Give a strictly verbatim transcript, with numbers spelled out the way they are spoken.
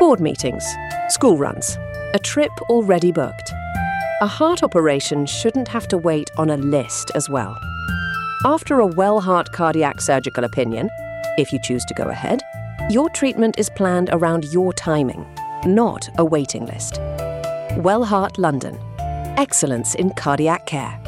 board meetings, school runs, a trip already booked. A heart operation shouldn't have to wait on a list as well. After a WellHeart cardiac surgical opinion, if you choose to go ahead, your treatment is planned around your timing, not a waiting list. WellHeart London. Excellence in cardiac care.